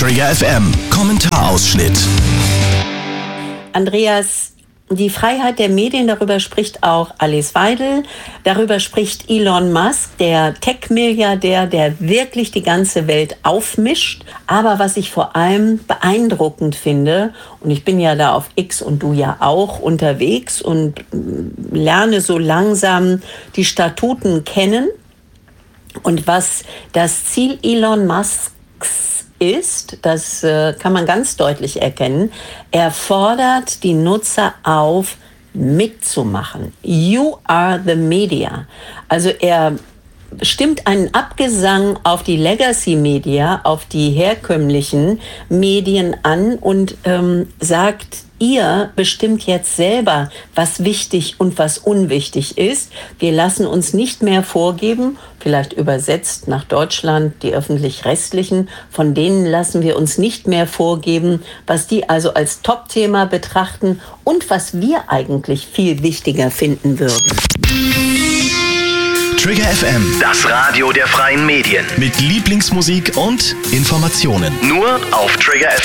Trigger FM Kommentarausschnitt. Andreas, die Freiheit der Medien, darüber spricht auch Alice Weidel, darüber spricht Elon Musk, der Tech-Milliardär, der wirklich die ganze Welt aufmischt. Aber was ich vor allem beeindruckend finde, und ich bin ja da auf X und du ja auch unterwegs und lerne so langsam die Statuten kennen und was das Ziel Elon Musks ist, das kann man ganz deutlich erkennen, er fordert die Nutzer auf, mitzumachen. You are the media. Also er stimmt einen Abgesang auf die Legacy-Media, auf die herkömmlichen Medien an und sagt, ihr bestimmt jetzt selber, was wichtig und was unwichtig ist. Wir lassen uns nicht mehr vorgeben, vielleicht übersetzt nach Deutschland, die öffentlich-rechtlichen, von denen lassen wir uns nicht mehr vorgeben, was die also als Top-Thema betrachten und was wir eigentlich viel wichtiger finden würden. Trigger FM, Das Radio der freien Medien. mit Lieblingsmusik und Informationen. Nur auf Trigger FM.